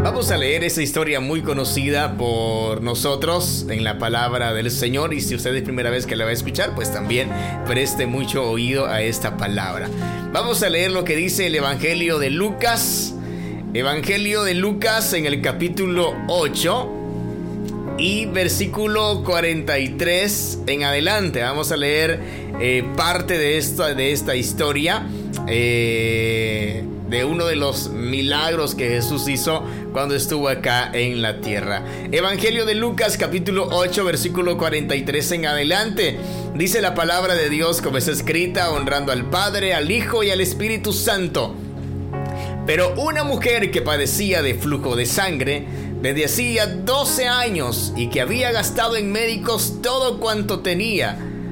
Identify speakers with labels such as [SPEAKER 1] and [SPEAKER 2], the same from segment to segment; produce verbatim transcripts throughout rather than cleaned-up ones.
[SPEAKER 1] Vamos a leer esa historia muy conocida por nosotros en la palabra del Señor, y si usted es primera vez que la va a escuchar, pues también preste mucho oído a esta palabra. Vamos a leer lo que dice el Evangelio de Lucas, Evangelio de Lucas en el capítulo ocho y versículo cuarenta y tres en adelante. Vamos a leer eh, parte de esta, de esta historia, eh, de uno de los milagros que Jesús hizo cuando estuvo acá en la tierra. Evangelio de Lucas capítulo ocho versículo cuarenta y tres en adelante. Dice la palabra de Dios como es escrita, honrando al Padre, al Hijo y al Espíritu Santo. Pero una mujer que padecía de flujo de sangre desde hacía doce años y que había gastado en médicos todo cuanto tenía,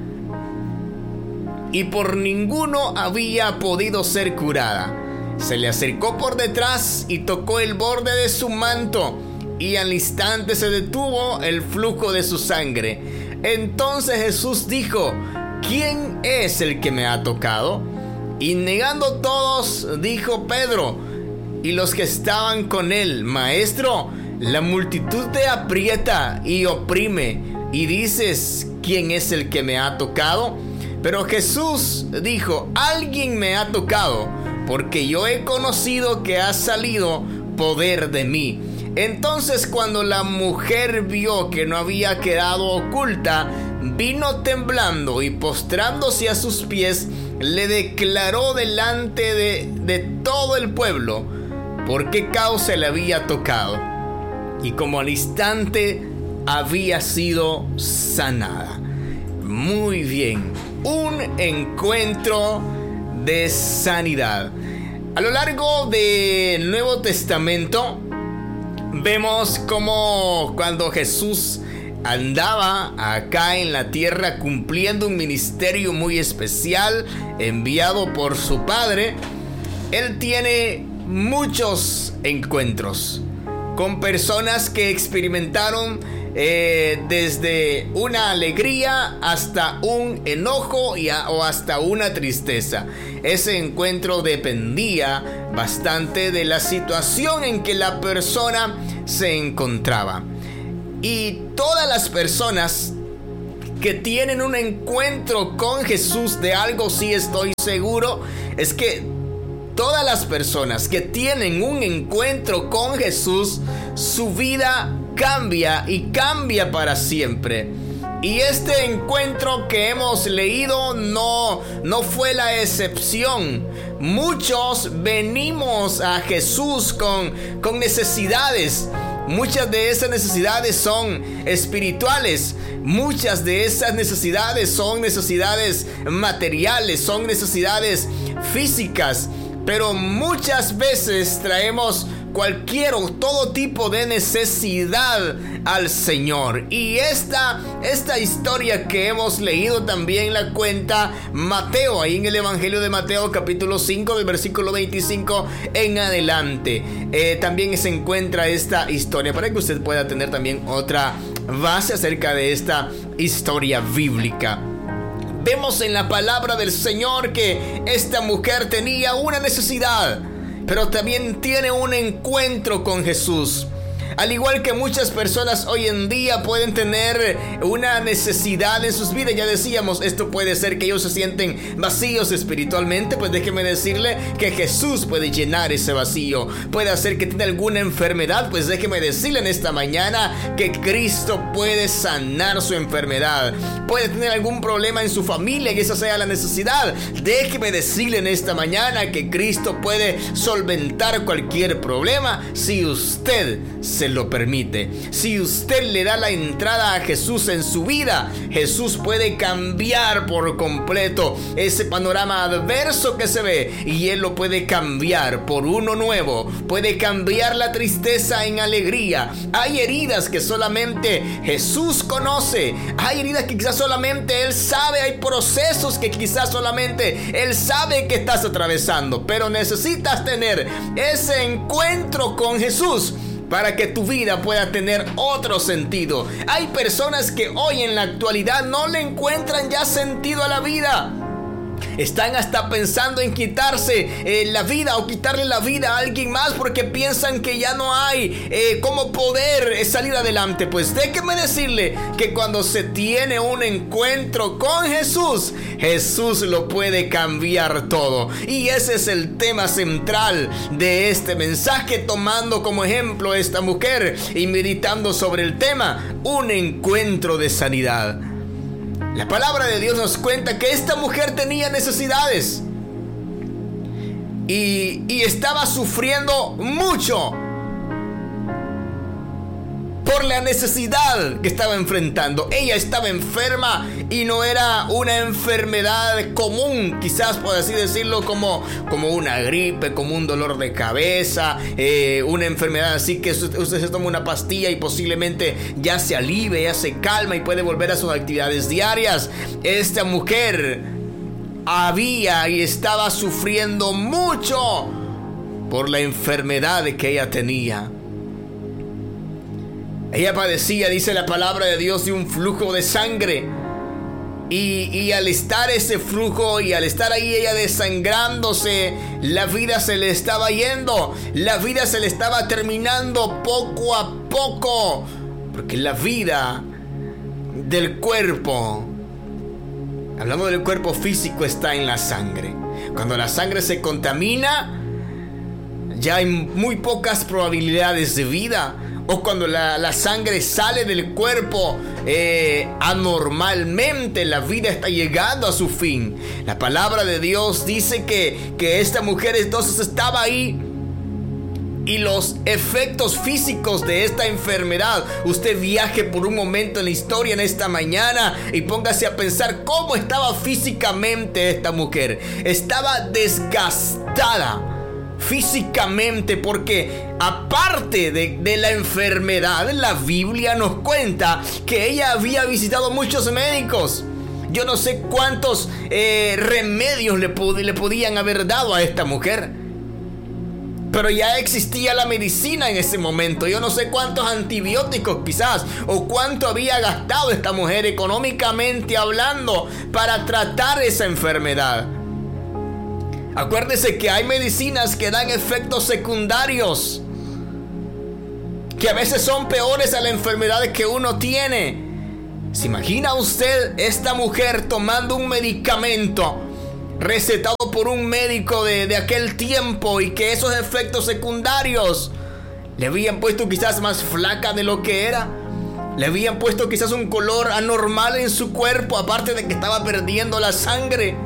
[SPEAKER 1] y por ninguno había podido ser curada, se le acercó por detrás y tocó el borde de su manto, y al instante se detuvo el flujo de su sangre. Entonces Jesús dijo: ¿quién es el que me ha tocado? Y negando todos, dijo Pedro y los que estaban con él: Maestro, la multitud te aprieta y oprime, y dices: ¿quién es el que me ha tocado? Pero Jesús dijo: alguien me ha tocado, porque yo he conocido que ha salido poder de mí. Entonces, cuando la mujer vio que no había quedado oculta, vino temblando y postrándose a sus pies, le declaró delante de, de todo el pueblo por qué causa le había tocado, y como al instante había sido sanada. Muy bien, un encuentro de sanidad. A lo largo del Nuevo Testamento vemos como cuando Jesús andaba acá en la tierra cumpliendo un ministerio muy especial enviado por su Padre, Él tiene muchos encuentros con personas que experimentaron eh, desde una alegría hasta un enojo y a, o hasta una tristeza. Ese encuentro dependía bastante de la situación en que la persona se encontraba. Y todas las personas que tienen un encuentro con Jesús, de algo sí estoy seguro, es que todas las personas que tienen un encuentro con Jesús, su vida cambia y cambia para siempre. Y este encuentro que hemos leído no, no fue la excepción. Muchos venimos a Jesús con, con necesidades. Muchas de esas necesidades son espirituales. Muchas de esas necesidades son necesidades materiales, son necesidades físicas. Pero muchas veces traemos cualquier o todo tipo de necesidad al Señor. Y esta, esta historia que hemos leído también la cuenta Mateo, ahí en el Evangelio de Mateo capítulo cinco del versículo veinticinco en adelante. Eh, también se encuentra esta historia para que usted pueda tener también otra base acerca de esta historia bíblica. Vemos en la palabra del Señor que esta mujer tenía una necesidad, pero también tiene un encuentro con Jesús. Al igual que muchas personas hoy en día pueden tener una necesidad en sus vidas. Ya decíamos, esto puede ser que ellos se sienten vacíos espiritualmente. Pues déjeme decirle que Jesús puede llenar ese vacío. Puede hacer que tenga alguna enfermedad. Pues déjeme decirle en esta mañana que Cristo puede sanar su enfermedad. Puede tener algún problema en su familia y esa sea la necesidad. Déjeme decirle en esta mañana que Cristo puede solventar cualquier problema si usted se lo permite. Si usted le da la entrada a Jesús en su vida, Jesús puede cambiar por completo ese panorama adverso que se ve, y Él lo puede cambiar por uno nuevo. Puede cambiar la tristeza en alegría. Hay heridas que solamente Jesús conoce. Hay heridas que quizás solamente Él sabe. Hay procesos que quizás solamente Él sabe que estás atravesando, pero necesitas tener ese encuentro con Jesús para que tu vida pueda tener otro sentido. Hay personas que hoy en la actualidad no le encuentran ya sentido a la vida. Están hasta pensando en quitarse eh, la vida o quitarle la vida a alguien más porque piensan que ya no hay eh, cómo poder eh, salir adelante. Pues déjeme decirle que cuando se tiene un encuentro con Jesús, Jesús lo puede cambiar todo. Y ese es el tema central de este mensaje, tomando como ejemplo a esta mujer y meditando sobre el tema, un encuentro de sanidad. La palabra de Dios nos cuenta que esta mujer tenía necesidades y, y estaba sufriendo mucho por la necesidad que estaba enfrentando. Ella estaba enferma y no era una enfermedad común, quizás por así decirlo, como, como una gripe, como un dolor de cabeza, eh, una enfermedad así que usted se toma una pastilla y posiblemente ya se alivia, ya se calma y puede volver a sus actividades diarias. Esta mujer había y estaba sufriendo mucho por la enfermedad que ella tenía. Ella padecía, dice la palabra de Dios, de un flujo de sangre. Y, y al estar ese flujo y al estar ahí ella desangrándose, la vida se le estaba yendo. La vida se le estaba terminando poco a poco. Porque la vida del cuerpo, hablando del cuerpo físico, está en la sangre. Cuando la sangre se contamina, ya hay muy pocas probabilidades de vida. O cuando la, la sangre sale del cuerpo eh, anormalmente, la vida está llegando a su fin. La palabra de Dios dice que, que esta mujer entonces estaba ahí. Y los efectos físicos de esta enfermedad, usted viaje por un momento en la historia en esta mañana y póngase a pensar cómo estaba físicamente esta mujer. Estaba desgastada físicamente, porque aparte de, de la enfermedad, la Biblia nos cuenta que ella había visitado muchos médicos. Yo no sé cuántos eh, remedios le, pod- le podían haber dado a esta mujer, pero ya existía la medicina en ese momento. Yo no sé cuántos antibióticos quizás, o cuánto había gastado esta mujer económicamente hablando para tratar esa enfermedad. Acuérdese que hay medicinas que dan efectos secundarios, que a veces son peores a la enfermedad que uno tiene. ¿Se imagina usted esta mujer tomando un medicamento recetado por un médico de, de aquel tiempo y que esos efectos secundarios le habían puesto quizás más flaca de lo que era? Le habían puesto quizás un color anormal en su cuerpo, aparte de que estaba perdiendo la sangre.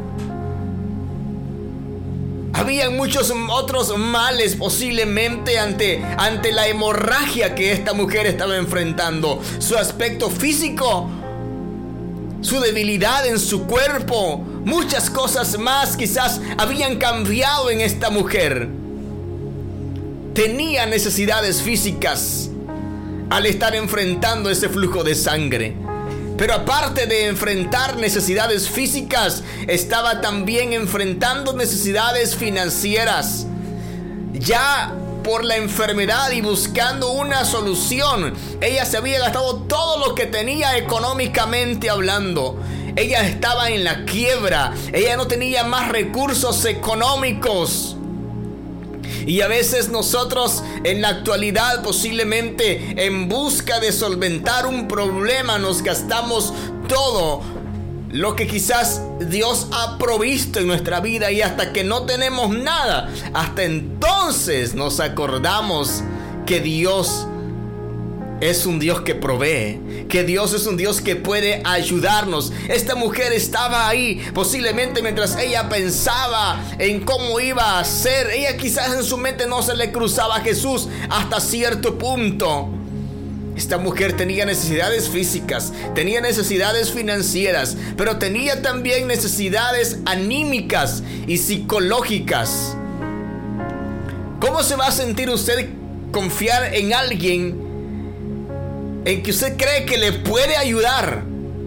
[SPEAKER 1] Habían muchos otros males posiblemente ante, ante la hemorragia que esta mujer estaba enfrentando. Su aspecto físico, su debilidad en su cuerpo, muchas cosas más quizás habían cambiado en esta mujer. Tenía necesidades físicas al estar enfrentando ese flujo de sangre. Pero aparte de enfrentar necesidades físicas, estaba también enfrentando necesidades financieras. Ya por la enfermedad y buscando una solución, ella se había gastado todo lo que tenía económicamente hablando. Ella estaba en la quiebra. Ella no tenía más recursos económicos. Y a veces nosotros en la actualidad, posiblemente en busca de solventar un problema, nos gastamos todo lo que quizás Dios ha provisto en nuestra vida, y hasta que no tenemos nada, hasta entonces nos acordamos que Dios es un Dios que provee, que Dios es un Dios que puede ayudarnos. Esta mujer estaba ahí, posiblemente mientras ella pensaba en cómo iba a ser. Ella quizás en su mente no se le cruzaba a Jesús hasta cierto punto. Esta mujer tenía necesidades físicas, tenía necesidades financieras, pero tenía también necesidades anímicas y psicológicas. ¿Cómo se va a sentir usted confiar en alguien en que usted cree que le puede ayudar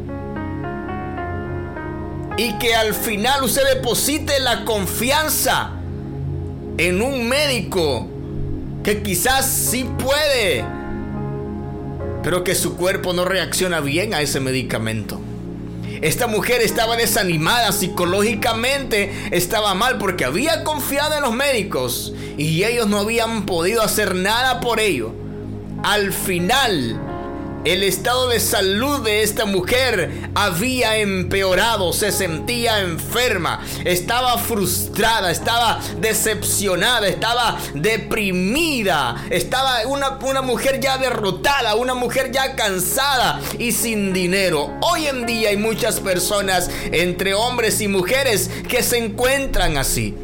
[SPEAKER 1] y que al final usted deposite la confianza en un médico que quizás sí puede, pero que su cuerpo no reacciona bien a ese medicamento? Esta mujer estaba desanimada psicológicamente, estaba mal porque había confiado en los médicos y ellos no habían podido hacer nada por ello. Al final, el estado de salud de esta mujer había empeorado, se sentía enferma, estaba frustrada, estaba decepcionada, estaba deprimida, estaba una, una mujer ya derrotada, una mujer ya cansada y sin dinero. Hoy en día hay muchas personas, entre hombres y mujeres, que se encuentran así.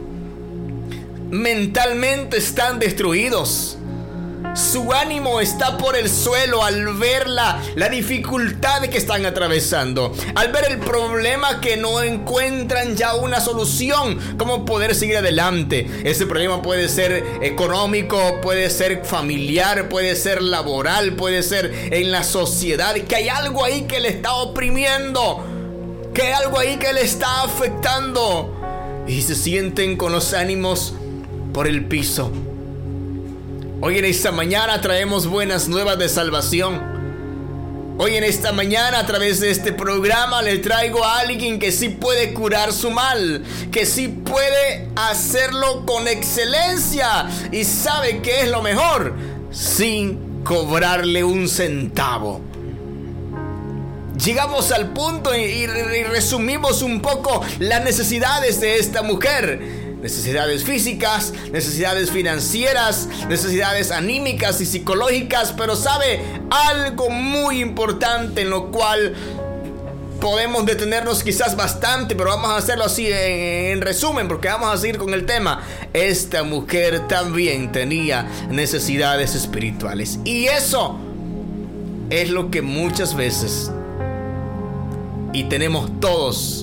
[SPEAKER 1] Mentalmente están destruidos. Su ánimo está por el suelo al ver la, la dificultad que están atravesando, al ver el problema que no encuentran ya una solución, cómo poder seguir adelante. Ese problema puede ser económico, puede ser familiar, puede ser laboral, puede ser en la sociedad, que hay algo ahí que le está oprimiendo, que hay algo ahí que le está afectando y se sienten con los ánimos por el piso. Hoy en esta mañana traemos buenas nuevas de salvación. Hoy en esta mañana a través de este programa le traigo a alguien que sí puede curar su mal, que sí puede hacerlo con excelencia y sabe que es lo mejor, sin cobrarle un centavo. Llegamos al punto y, y, y resumimos un poco las necesidades de esta mujer. Necesidades físicas, necesidades financieras, necesidades anímicas y psicológicas, pero sabe algo muy importante en lo cual podemos detenernos quizás bastante, pero vamos a hacerlo así en, en resumen, porque vamos a seguir con el tema. Esta mujer también tenía necesidades espirituales, y eso es lo que muchas veces, y tenemos todos,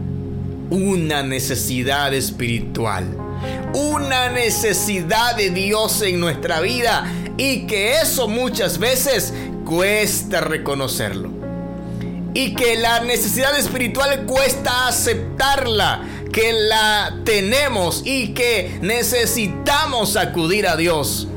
[SPEAKER 1] una necesidad espiritual, una necesidad de Dios en nuestra vida, y que eso muchas veces cuesta reconocerlo, y que la necesidad espiritual cuesta aceptarla, que la tenemos y que necesitamos acudir a Dios.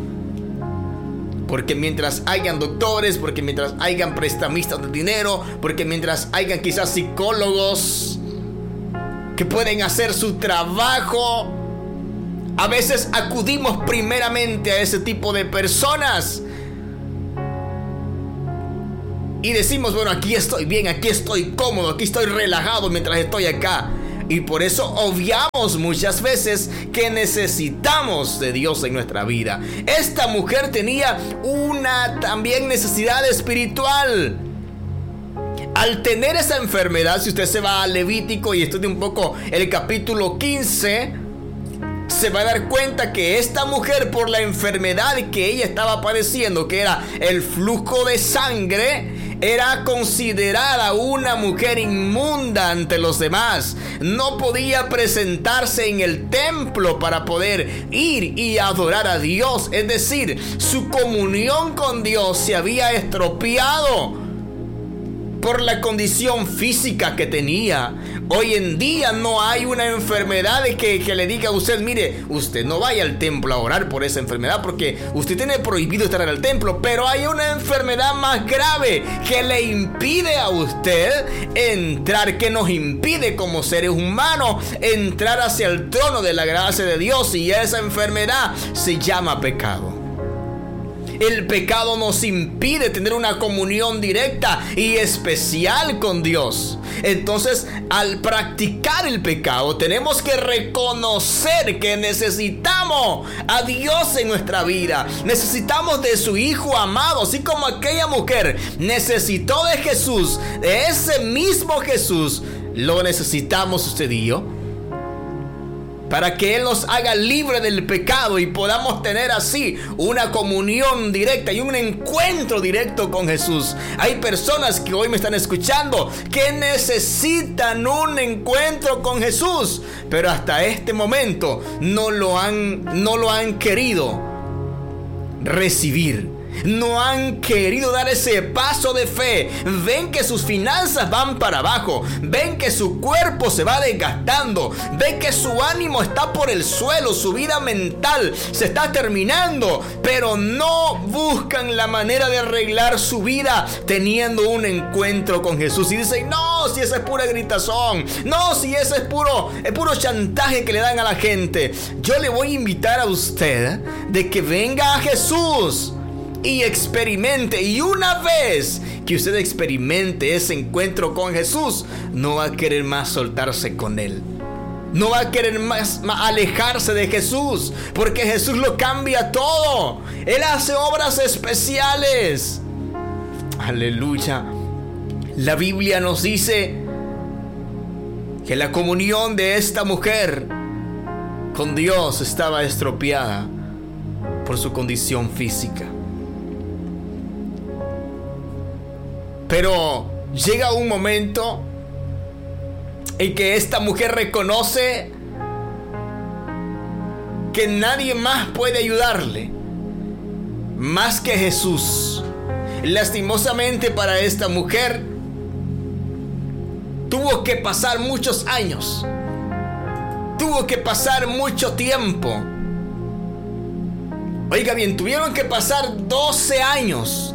[SPEAKER 1] Porque mientras hayan doctores, porque mientras hayan prestamistas de dinero, porque mientras hayan quizás psicólogos que pueden hacer su trabajo, a veces acudimos primeramente a ese tipo de personas y decimos, bueno, aquí estoy bien, aquí estoy cómodo, aquí estoy relajado mientras estoy acá. Y por eso obviamos muchas veces que necesitamos de Dios en nuestra vida. Esta mujer tenía una también necesidad espiritual. Al tener esa enfermedad, si usted se va a Levítico y estudia un poco el capítulo quince, se va a dar cuenta que esta mujer, por la enfermedad que ella estaba padeciendo, que era el flujo de sangre, era considerada una mujer inmunda ante los demás. No podía presentarse en el templo para poder ir y adorar a Dios. Es decir, su comunión con Dios se había estropeado por la condición física que tenía. Hoy en día no hay una enfermedad que, que le diga a usted, mire, usted no vaya al templo a orar por esa enfermedad porque usted tiene prohibido estar en el templo. Pero hay una enfermedad más grave que le impide a usted entrar, que nos impide como seres humanos entrar hacia el trono de la gracia de Dios, y esa enfermedad se llama pecado. El pecado nos impide tener una comunión directa y especial con Dios. Entonces, al practicar el pecado, tenemos que reconocer que necesitamos a Dios en nuestra vida. Necesitamos de su Hijo amado, así como aquella mujer necesitó de Jesús, de ese mismo Jesús. Lo necesitamos usted y yo, para que Él nos haga libre del pecado y podamos tener así una comunión directa y un encuentro directo con Jesús. Hay personas que hoy me están escuchando que necesitan un encuentro con Jesús, pero hasta este momento no lo han, no lo han querido recibir. No han querido dar ese paso de fe. Ven que sus finanzas van para abajo. Ven que su cuerpo se va desgastando. Ven que su ánimo está por el suelo. Su vida mental se está terminando. Pero no buscan la manera de arreglar su vida teniendo un encuentro con Jesús. Y dicen, no, No, si esa es pura gritazón. No, si ese es puro, es puro chantaje que le dan a la gente. Yo le voy a invitar a usted de que venga a Jesús y experimente. Y una vez que usted experimente ese encuentro con Jesús, no va a querer más soltarse con Él. No va a querer más, más alejarse de Jesús, porque Jesús lo cambia todo. Él hace obras especiales. Aleluya. La Biblia nos dice que la comunión de esta mujer con Dios estaba estropeada por su condición física. Pero llega un momento en que esta mujer reconoce que nadie más puede ayudarle más que Jesús. Lastimosamente para esta mujer, tuvo que pasar muchos años, tuvo que pasar mucho tiempo. Oiga bien, tuvieron que pasar doce años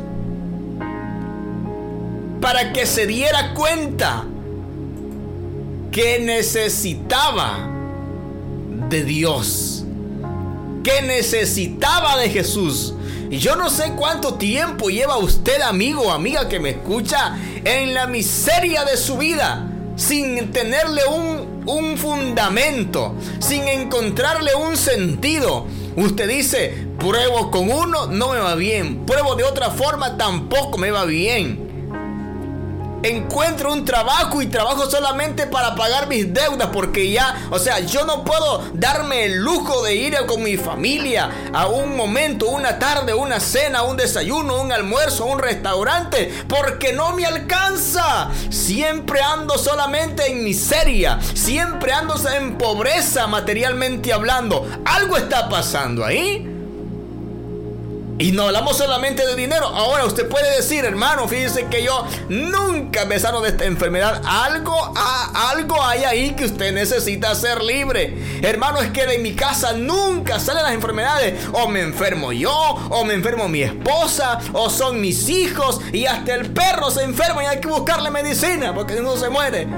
[SPEAKER 1] para que se diera cuenta que necesitaba de Dios, que necesitaba de Jesús. Y yo no sé cuánto tiempo lleva usted, amigo o amiga que me escucha, en la miseria de su vida, sin tenerle un, un fundamento, sin encontrarle un sentido. Usted dice, pruebo con uno, no me va bien. Pruebo de otra forma, tampoco me va bien. Encuentro un trabajo y trabajo solamente para pagar mis deudas, porque ya, o sea, yo no puedo darme el lujo de ir con mi familia a un momento, una tarde, una cena, un desayuno, un almuerzo, un restaurante, porque no me alcanza. Siempre ando solamente en miseria, siempre ando en pobreza materialmente hablando. Algo está pasando ahí. Y no hablamos solamente de dinero. Ahora usted puede decir, hermano, fíjese que yo nunca me sano de esta enfermedad. Algo, a, algo hay ahí que usted necesita ser libre. Hermano, es que de mi casa nunca salen las enfermedades. O me enfermo yo, o me enfermo mi esposa, o son mis hijos, y hasta el perro se enferma y hay que buscarle medicina porque si no se muere.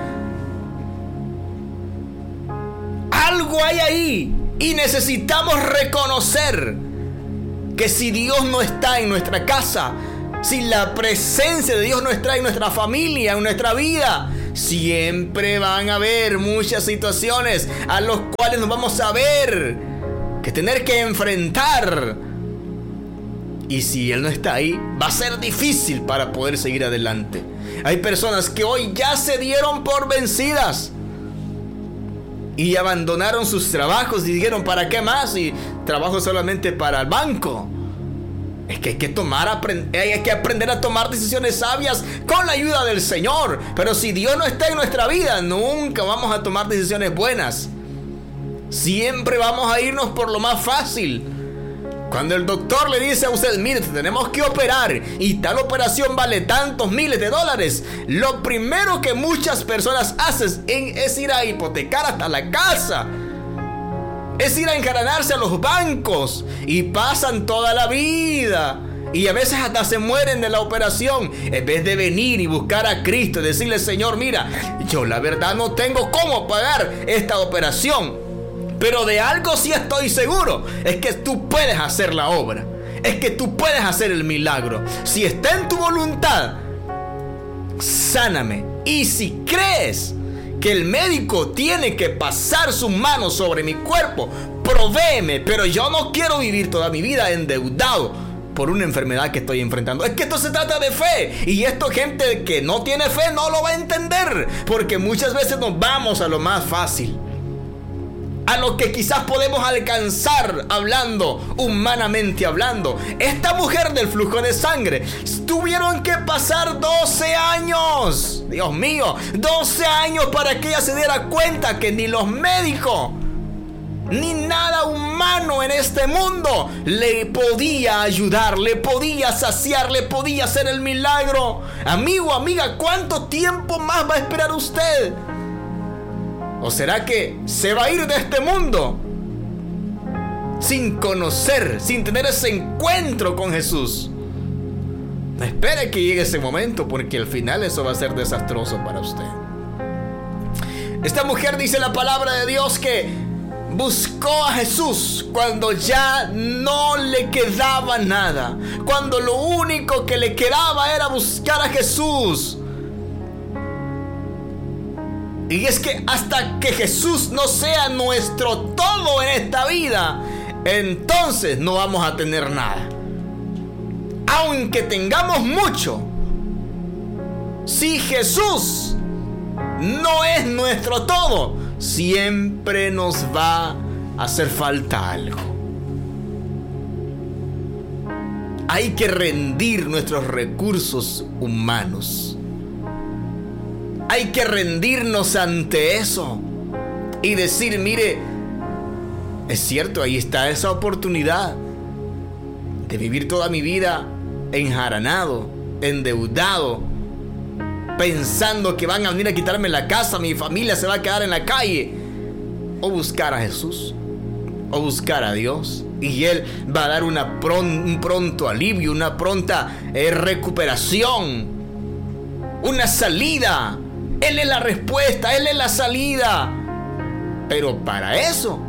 [SPEAKER 1] Algo hay ahí y necesitamos reconocer que si Dios no está en nuestra casa, si la presencia de Dios no está en nuestra familia, en nuestra vida, siempre van a haber muchas situaciones a las cuales nos vamos a ver que tener que enfrentar. Y si Él no está ahí, va a ser difícil para poder seguir adelante. Hay personas que hoy ya se dieron por vencidas y abandonaron sus trabajos y dijeron, ¿para qué más? Y trabajo solamente para el banco. Es que hay que tomar, aprend- hay que aprender a tomar decisiones sabias con la ayuda del Señor. Pero si Dios no está en nuestra vida, nunca vamos a tomar decisiones buenas. Siempre vamos a irnos por lo más fácil. Cuando el doctor le dice a usted, mire, tenemos que operar y tal operación vale tantos miles de dólares, lo primero que muchas personas hacen es ir a hipotecar hasta la casa, es ir a encadenarse a los bancos y pasan toda la vida y a veces hasta se mueren de la operación, en vez de venir y buscar a Cristo y decirle, Señor, mira, yo la verdad no tengo cómo pagar esta operación, pero de algo sí estoy seguro, es que tú puedes hacer la obra, es que tú puedes hacer el milagro. Si está en tu voluntad, sáname. Y si crees que el médico tiene que pasar su mano sobre mi cuerpo, provéeme, pero yo no quiero vivir toda mi vida endeudado por una enfermedad que estoy enfrentando. Es que esto se trata de fe, y esto gente que no tiene fe no lo va a entender, porque muchas veces nos vamos a lo más fácil, a lo que quizás podemos alcanzar hablando, humanamente hablando. Esta mujer del flujo de sangre tuvieron que pasar doce años. Dios mío, doce años para que ella se diera cuenta que ni los médicos ni nada humano en este mundo le podía ayudar, le podía saciar, le podía hacer el milagro. Amigo, amiga, ¿cuánto tiempo más va a esperar usted? ¿O será que se va a ir de este mundo sin conocer, sin tener ese encuentro con Jesús? No espere que llegue ese momento, porque al final eso va a ser desastroso para usted. Esta mujer, dice la palabra de Dios, que buscó a Jesús cuando ya no le quedaba nada, cuando lo único que le quedaba era buscar a Jesús. Y es que hasta que Jesús no sea nuestro todo en esta vida, entonces no vamos a tener nada. Aunque tengamos mucho, si Jesús no es nuestro todo, siempre nos va a hacer falta algo. Hay que rendir nuestros recursos humanos. Hay que rendirnos ante eso y decir, mire, es cierto, ahí está esa oportunidad de vivir toda mi vida enjaranado, endeudado, pensando que van a venir a quitarme la casa, mi familia se va a quedar en la calle. O buscar a Jesús, o buscar a Dios, y Él va a dar una pron- un pronto alivio, una pronta eh, recuperación, una salida. Él es la respuesta, Él es la salida. Pero para eso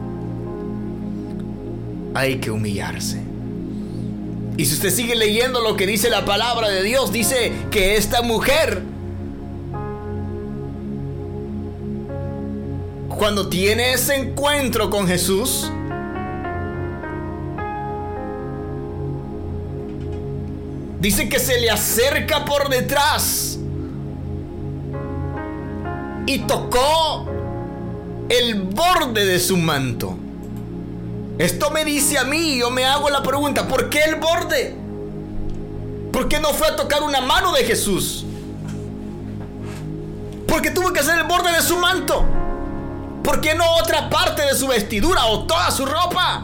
[SPEAKER 1] hay que humillarse. Y si usted sigue leyendo lo que dice la palabra de Dios, dice que esta mujer, cuando tiene ese encuentro con Jesús, dice que se le acerca por detrás y tocó el borde de su manto. Esto me dice a mí, yo me hago la pregunta, ¿por qué el borde? ¿Por qué no fue a tocar una mano de Jesús? ¿Por qué tuvo que hacer el borde de su manto? ¿Por qué no otra parte de su vestidura o toda su ropa?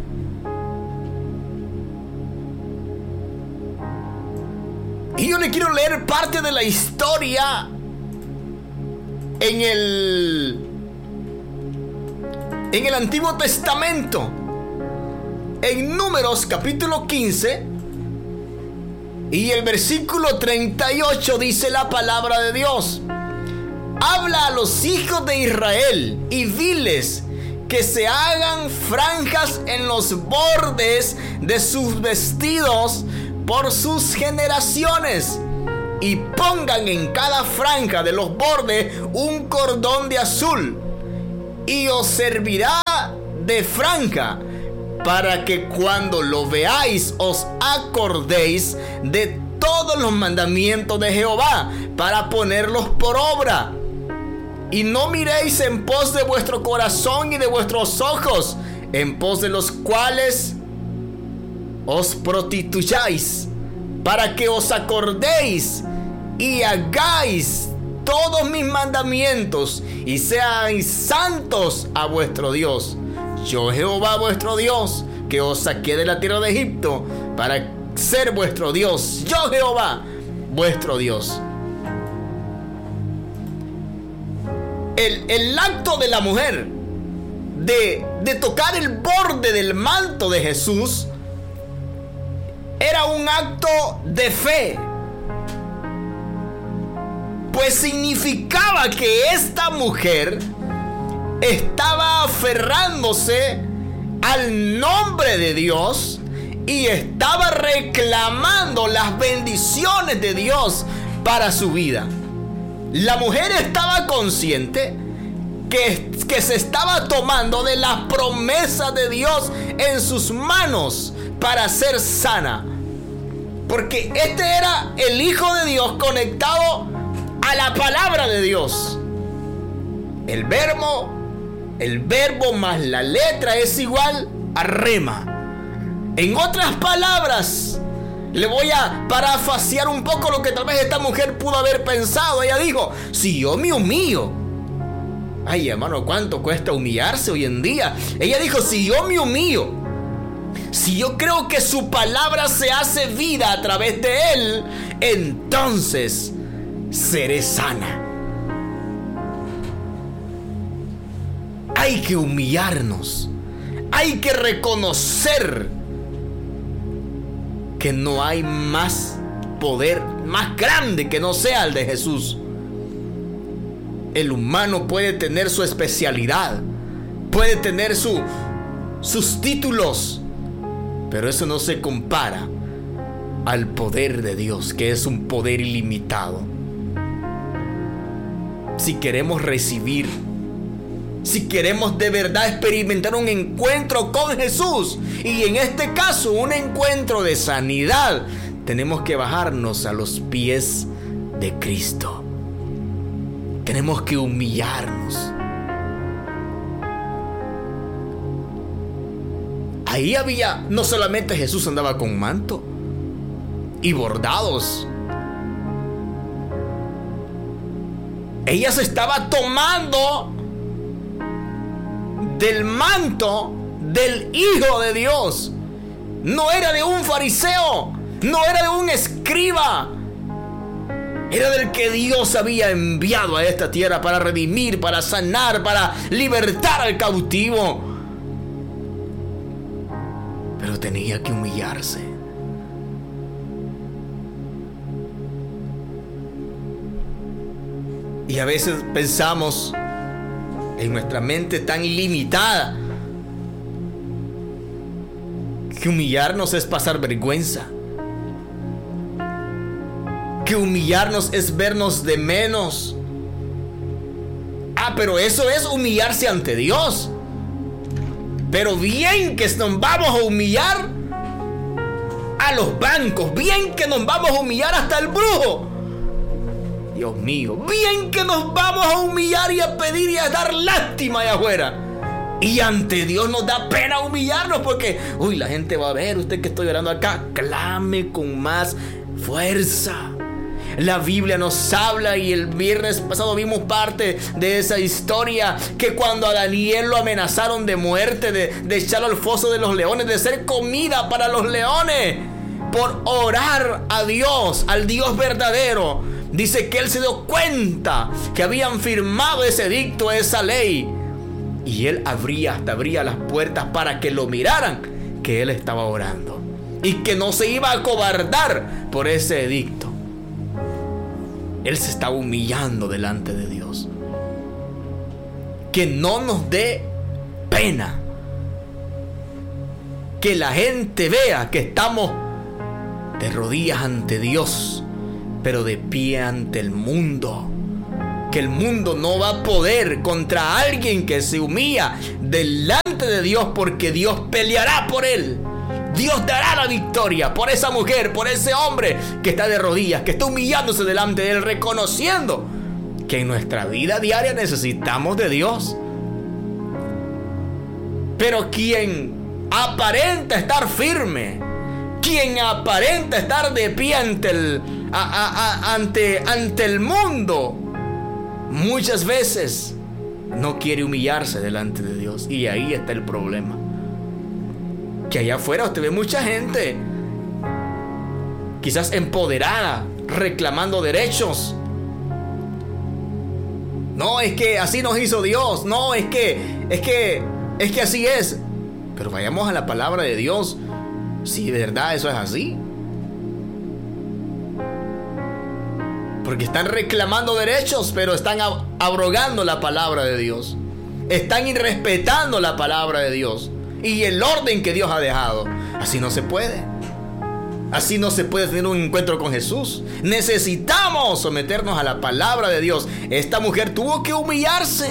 [SPEAKER 1] Y yo le quiero leer parte de la historia en el en el Antiguo Testamento, en Números capítulo quince y el versículo treinta y ocho. Dice la palabra de Dios: habla a los hijos de Israel y diles que se hagan franjas en los bordes de sus vestidos por sus generaciones, y pongan en cada franja de los bordes un cordón de azul, y os servirá de franja, para que cuando lo veáis os acordéis de todos los mandamientos de Jehová, para ponerlos por obra. Y no miréis en pos de vuestro corazón y de vuestros ojos, en pos de los cuales os prostituyáis, para que os acordéis y hagáis todos mis mandamientos y seáis santos a vuestro Dios. Yo, Jehová vuestro Dios, que os saqué de la tierra de Egipto para ser vuestro Dios. Yo, Jehová vuestro Dios. El, el acto de la mujer de, de tocar el borde del manto de Jesús era un acto de fe, pues significaba que esta mujer estaba aferrándose al nombre de Dios y estaba reclamando las bendiciones de Dios para su vida. La mujer estaba consciente que, que se estaba tomando de las promesas de Dios en sus manos para ser sana, porque este era el Hijo de Dios conectado a la palabra de Dios. El verbo, el verbo más la letra es igual a rema. En otras palabras, le voy a parafrasear un poco lo que tal vez esta mujer pudo haber pensado. Ella dijo: si yo me humillo. Ay, hermano, ¿cuánto cuesta humillarse hoy en día? Ella dijo: si yo me humillo, si yo creo que su palabra se hace vida a través de él, entonces seré sana. Hay que humillarnos. Hay que reconocer que no hay más poder más grande que no sea el de Jesús. El humano puede tener su especialidad, puede tener su, sus títulos, pero eso no se compara al poder de Dios, que es un poder ilimitado. Si queremos recibir, si queremos de verdad experimentar un encuentro con Jesús, y en este caso un encuentro de sanidad, tenemos que bajarnos a los pies de Cristo. Tenemos que humillarnos. Ahí había, no solamente Jesús andaba con manto y bordados. Ella se estaba tomando del manto del Hijo de Dios. No era de un fariseo, no era de un escriba. Era del que Dios había enviado a esta tierra para redimir, para sanar, para libertar al cautivo. Pero tenía que humillarse. Y a veces pensamos en nuestra mente tan limitada que humillarnos es pasar vergüenza, que humillarnos es vernos de menos. Ah, pero eso es humillarse ante Dios. Pero bien que nos vamos a humillar a los bancos, bien que nos vamos a humillar hasta el brujo. Dios mío, bien que nos vamos a humillar y a pedir y a dar lástima allá afuera. Y ante Dios nos da pena humillarnos porque, uy, la gente va a ver, usted que estoy orando acá, clame con más fuerza. La Biblia nos habla, y el viernes pasado vimos parte de esa historia, que cuando a Daniel lo amenazaron de muerte, de, de echarlo al foso de los leones, de ser comida para los leones, por orar a Dios, al Dios verdadero, dice que él se dio cuenta que habían firmado ese edicto, esa ley, y él abría, hasta abría las puertas para que lo miraran, que él estaba orando y que no se iba a acobardar por ese edicto. Él se estaba humillando delante de Dios. Que no nos dé pena que la gente vea que estamos de rodillas ante Dios, pero de pie ante el mundo. Que el mundo no va a poder contra alguien que se humilla delante de Dios, porque Dios peleará por él. Dios dará la victoria por esa mujer, por ese hombre que está de rodillas, que está humillándose delante de él, reconociendo que en nuestra vida diaria necesitamos de Dios. Pero quien aparenta estar firme, quien aparenta estar de pie ante el, a, a, a, ante, ante el mundo, muchas veces no quiere humillarse delante de Dios. Y ahí está el problema. Que allá afuera usted ve mucha gente, quizás empoderada, reclamando derechos. No, es que así nos hizo Dios. No, es que, es que, es que así es. Pero vayamos a la palabra de Dios. Si de verdad eso es así. Porque están reclamando derechos, pero están ab- abrogando la palabra de Dios. Están irrespetando la palabra de Dios y el orden que Dios ha dejado. Así no se puede. Así no se puede tener un encuentro con Jesús. Necesitamos someternos a la palabra de Dios. Esta mujer tuvo que humillarse.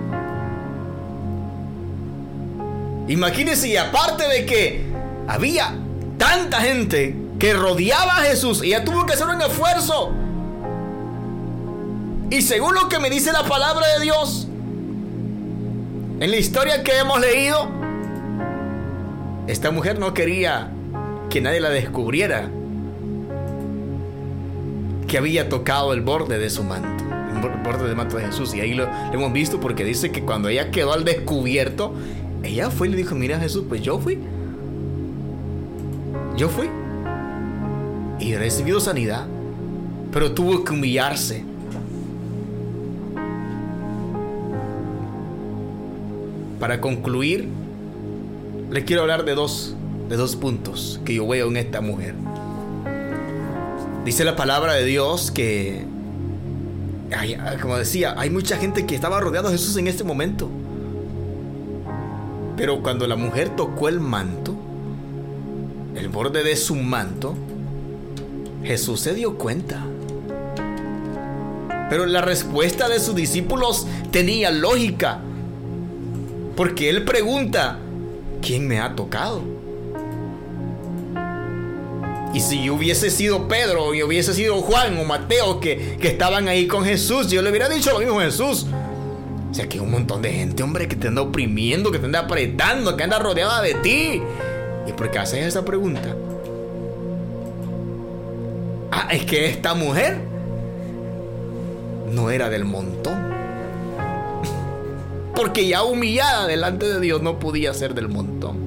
[SPEAKER 1] Imagínense, y aparte de que había tanta gente que rodeaba a Jesús, ella tuvo que hacer un esfuerzo. Y según lo que me dice la palabra de Dios, en la historia que hemos leído, esta mujer no quería que nadie la descubriera que había tocado el borde de su manto, el borde del manto de Jesús. Y ahí lo, lo hemos visto, porque dice que cuando ella quedó al descubierto, ella fue y le dijo: mira, Jesús, pues yo fui Yo fui y he recibido sanidad. Pero tuvo que humillarse. Para concluir, les quiero hablar de dos, de dos puntos que yo veo en esta mujer. Dice la palabra de Dios que hay, como decía, hay mucha gente que estaba rodeado de Jesús en este momento. Pero cuando la mujer tocó el manto, el borde de su manto, Jesús se dio cuenta. Pero la respuesta de sus discípulos tenía lógica, porque él pregunta: ¿quién me ha tocado? Y si yo hubiese sido Pedro, o yo hubiese sido Juan o Mateo, que, que estaban ahí con Jesús, yo le hubiera dicho lo mismo a Jesús. O sea, que hay un montón de gente, hombre, que te anda oprimiendo, que te anda apretando, que anda rodeada de ti. ¿Y por qué haces esa pregunta? Ah, es que esta mujer no era del montón. Porque ya humillada delante de Dios no podía ser del montón.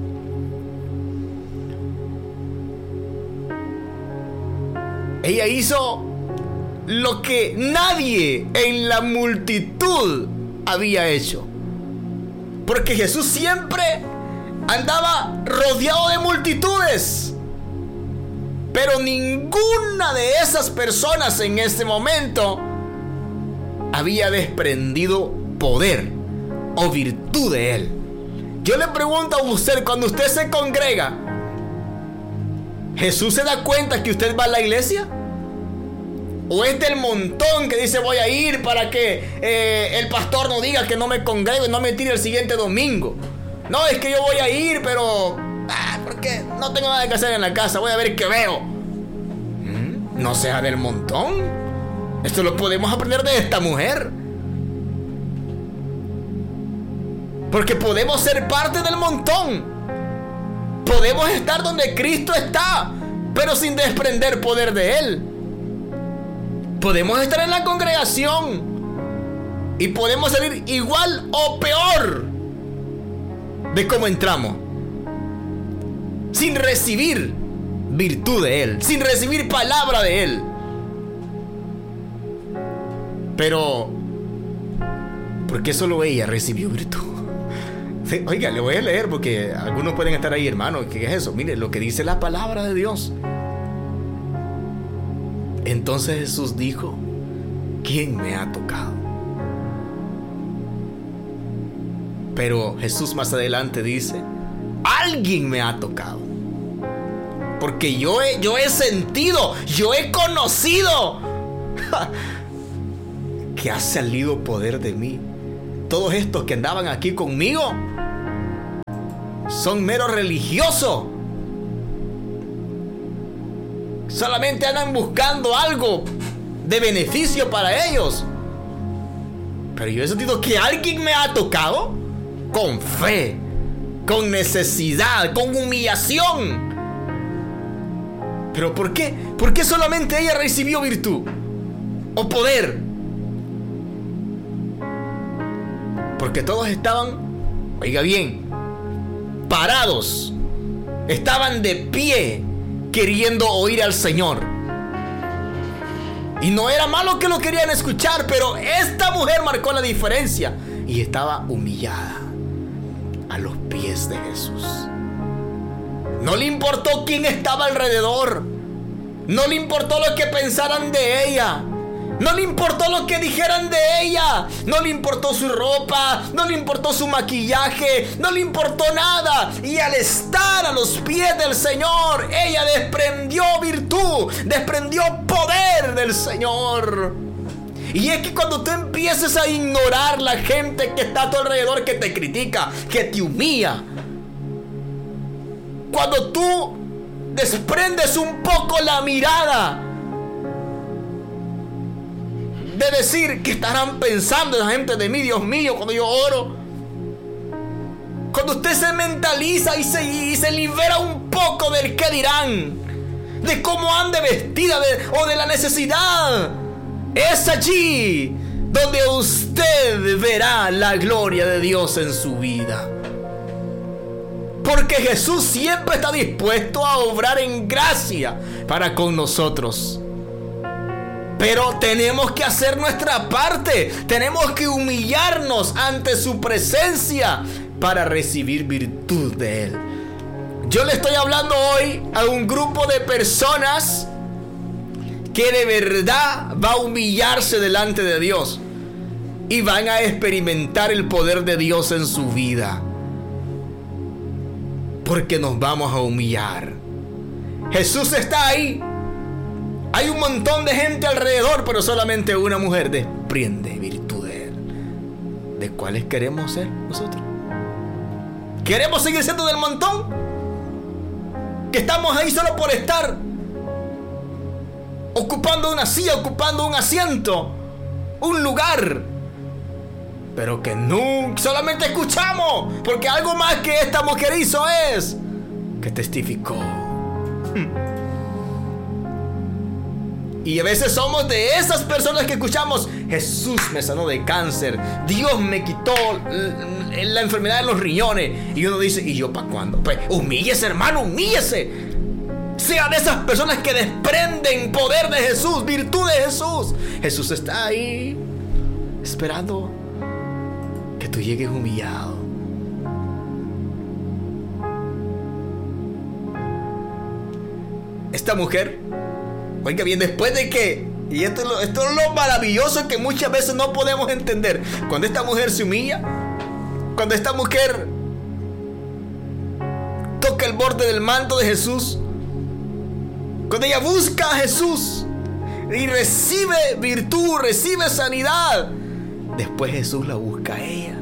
[SPEAKER 1] Ella hizo lo que nadie en la multitud había hecho. Porque Jesús siempre andaba rodeado de multitudes. Pero ninguna de esas personas en este momento había desprendido poder o virtud de él. Yo le pregunto a usted, cuando usted se congrega, ¿Jesús se da cuenta que usted va a la iglesia? ¿O es del montón que dice voy a ir para que eh, el pastor no diga que no me congrego y no me tire el siguiente domingo? No, es que yo voy a ir, pero ah, porque no tengo nada que hacer en la casa, voy a ver qué veo. ¿Mm? No sea del montón. Esto lo podemos aprender de esta mujer. Porque podemos ser parte del montón. Podemos estar donde Cristo está, pero sin desprender poder de él. Podemos estar en la congregación y podemos salir igual o peor de cómo entramos, sin recibir virtud de él, sin recibir palabra de él. Pero ¿por qué solo ella recibió virtud? Oiga, le voy a leer porque algunos pueden estar ahí, hermano. ¿Qué es eso? Mire lo que dice la palabra de Dios. Entonces Jesús dijo: ¿quién me ha tocado? Pero Jesús más adelante dice: alguien me ha tocado. Porque yo he, yo he sentido, yo he conocido que ha salido poder de mí. Todos estos que andaban aquí conmigo son meros religiosos. Solamente andan buscando algo de beneficio para ellos. Pero yo he sentido que alguien me ha tocado con fe, con necesidad, con humillación. ¿Pero por qué? ¿Por qué solamente ella recibió virtud o poder? Porque todos estaban, oiga bien, parados. Estaban de pie queriendo oír al Señor. Y no era malo que lo querían escuchar, pero esta mujer marcó la diferencia y estaba humillada a los pies de Jesús. No le importó quién estaba alrededor. No le importó lo que pensaran de ella. No le importó lo que dijeran de ella. No le importó su ropa. No le importó su maquillaje. No le importó nada. Y al estar a los pies del Señor, ella desprendió virtud, desprendió poder del Señor. Y es que cuando tú empieces a ignorar la gente que está a tu alrededor, que te critica, que te humilla, cuando tú desprendes un poco la mirada de decir, ¿qué estarán pensando la gente de mí, Dios mío, cuando yo oro? Cuando usted se mentaliza y se, y se libera un poco del qué dirán, de cómo ande vestida de, o de la necesidad, es allí donde usted verá la gloria de Dios en su vida. Porque Jesús siempre está dispuesto a obrar en gracia para con nosotros. Pero tenemos que hacer nuestra parte. Tenemos que humillarnos ante su presencia para recibir virtud de él. Yo le estoy hablando hoy a un grupo de personas que de verdad va a humillarse delante de Dios y van a experimentar el poder de Dios en su vida. Porque nos vamos a humillar. Jesús está ahí. Hay un montón de gente alrededor, pero solamente una mujer desprende virtud de Él. ¿De cuáles queremos ser nosotros? ¿Queremos seguir siendo del montón? Que estamos ahí solo por estar, ocupando una silla, ocupando un asiento, un lugar, pero que nunca solamente escuchamos, porque algo más que esta mujer hizo es que testificó. Y a veces somos de esas personas que escuchamos: Jesús me sanó de cáncer, Dios me quitó la enfermedad de los riñones. Y uno dice: ¿y yo para cuándo? Pues humíllese, hermano, humíllese. Sea de esas personas que desprenden poder de Jesús, virtud de Jesús. Jesús está ahí esperando que tú llegues humillado. Esta mujer, oiga bien, después de que, y esto es, lo, esto es lo maravilloso que muchas veces no podemos entender, cuando esta mujer se humilla, cuando esta mujer toca el borde del manto de Jesús, cuando ella busca a Jesús y recibe virtud, recibe sanidad, después Jesús la busca a ella.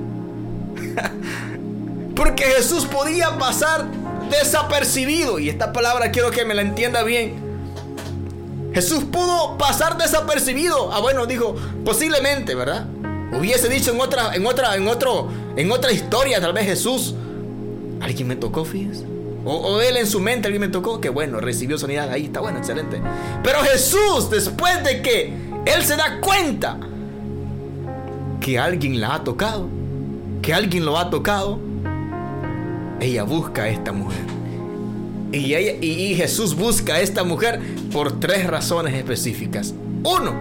[SPEAKER 1] Porque Jesús podía pasar desapercibido, y esta palabra quiero que me la entienda bien. Jesús pudo pasar desapercibido. Ah, bueno, dijo, posiblemente, ¿verdad? Hubiese dicho en otra, en otra, en otro, en otra historia, tal vez Jesús, alguien me tocó, fíjense. O, o él en su mente, alguien me tocó, que bueno, recibió sanidad, ahí está, bueno, excelente. Pero Jesús, después de que él se da cuenta que alguien la ha tocado, que alguien lo ha tocado, ella busca a esta mujer. Y, ella, y, y Jesús busca a esta mujer por tres razones específicas. Uno,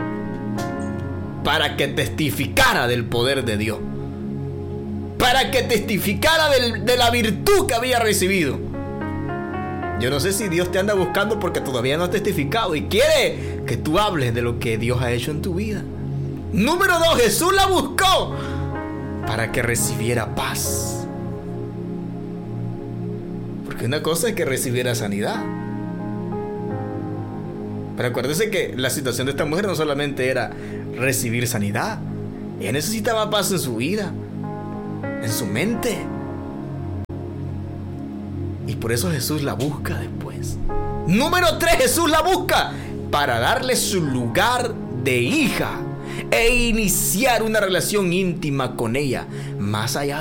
[SPEAKER 1] para que testificara del poder de Dios, para que testificara del, de la virtud que había recibido. Yo no sé si Dios te anda buscando porque todavía no has testificado y quiere que tú hables de lo que Dios ha hecho en tu vida. Número dos, Jesús la buscó para que recibiera paz. Porque una cosa es que recibiera sanidad, pero acuérdese que la situación de esta mujer no solamente era recibir sanidad. Ella necesitaba paz en su vida, en su mente. Y por eso Jesús la busca después. Número tres, Jesús la busca para darle su lugar de hija e iniciar una relación íntima con ella, más allá